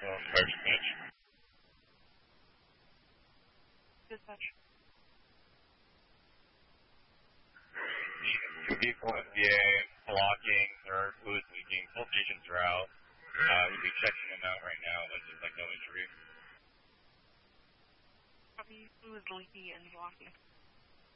Fire dispatch. Dispatch. Two people MPA blocking or fluid leaking. Full stations are out. We'll be checking them out right now. That seems like no injury. Copy. Fluid leaking and blocking.